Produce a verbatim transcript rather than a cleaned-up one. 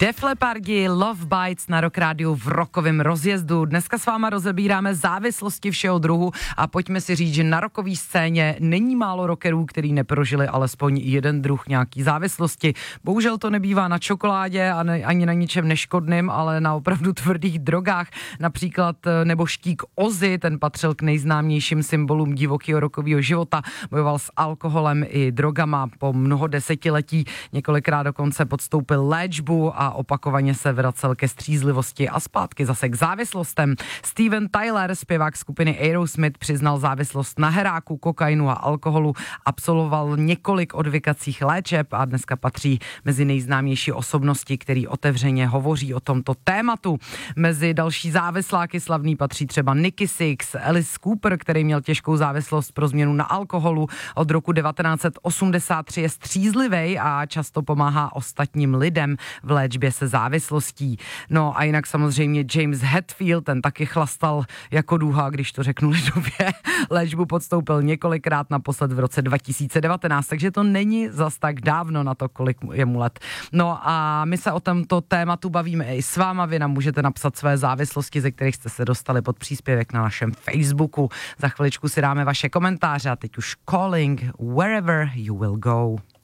Def Leppardi, Love Bites na Rock Rádiu v rockovém rozjezdu. Dneska s váma rozebíráme závislosti všeho druhu a pojďme si říct, že na rockové scéně není málo rockerů, který neprožili alespoň jeden druh nějaký závislosti. Bohužel to nebývá na čokoládě a ne, ani na ničem neškodným, ale na opravdu tvrdých drogách. Například nebo štík Ozzy, ten patřil k nejznámějším symbolům divokého rockového života. Bojoval s alkoholem i drogama po mnoho desetiletí. Několikrát dokonce podstoupil léčbu a opakovaně se vracel ke střízlivosti a zpátky zase k závislostem. Steven Tyler, zpěvák skupiny Aerosmith, přiznal závislost na heráku, kokainu a alkoholu, absolvoval několik odvykacích léčeb a dneska patří mezi nejznámější osobnosti, který otevřeně hovoří o tomto tématu. Mezi další závisláky slavný patří třeba Nicky Sixx, Alice Cooper, který měl těžkou závislost pro změnu na alkoholu. Od roku devatenáct set osmdesát tři je střízlivej a často pomáhá ostatním lidem v léčbě se závislostí. No a jinak samozřejmě James Hetfield, ten taky chlastal jako duha, když to řeknu lidově. Léčbu podstoupil několikrát, naposled v roce dva tisíce devatenáct, takže to není zas tak dávno na to, kolik je mu let. No a my se o tomto tématu bavíme i s váma, vy nám můžete napsat své závislosti, ze kterých jste se dostali pod příspěvek na našem Facebooku. Za chviličku si dáme vaše komentáře a teď už Calling Wherever You Will Go.